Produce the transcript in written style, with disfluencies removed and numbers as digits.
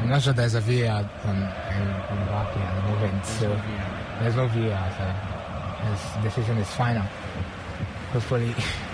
I'm not sure there's a VAR on Mbappe at the moment, so there's no VAR, so his decision is final. Hopefully